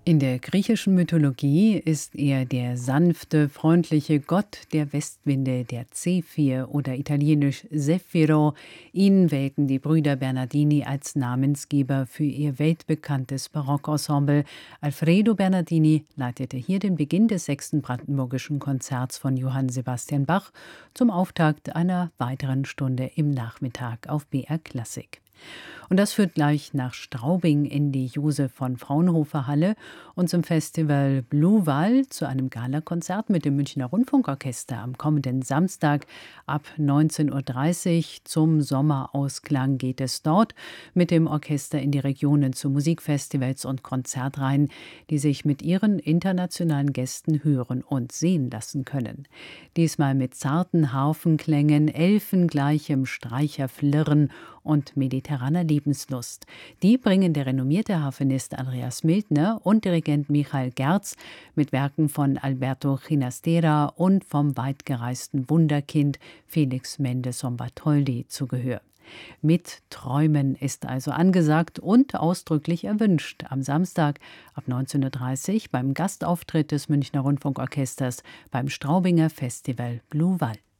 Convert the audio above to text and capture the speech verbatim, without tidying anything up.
In der griechischen Mythologie ist er der sanfte, freundliche Gott der Westwinde, der Zephyr oder italienisch Zefiro. Ihn wählten die Brüder Bernardini als Namensgeber für ihr weltbekanntes Barockensemble. Alfredo Bernardini leitete hier den Beginn des sechsten Brandenburgischen Konzerts von Johann Sebastian Bach zum Auftakt einer weiteren Stunde im Nachmittag auf B R Klassik. Und das führt gleich nach Straubing in die Josef von Fraunhofer Halle und zum Festival Bluewal zu einem Galakonzert mit dem Münchner Rundfunkorchester am kommenden Samstag ab neunzehn Uhr dreißig. Zum Sommerausklang geht es dort mit dem Orchester in die Regionen zu Musikfestivals und Konzertreihen, die sich mit ihren internationalen Gästen hören und sehen lassen können. Diesmal mit zarten Harfenklängen, elfengleichem Streicherflirren und mediterraner Lebenslust. Die bringen der renommierte Harfenist Andreas Mildner und Dirigent Michael Gerz mit Werken von Alberto Ginastera und vom weitgereisten Wunderkind Felix Mendelssohn Bartholdy zu Gehör. Mit Träumen ist also angesagt und ausdrücklich erwünscht am Samstag ab neunzehn Uhr dreißig beim Gastauftritt des Münchner Rundfunkorchesters beim Straubinger Festival Bluewal.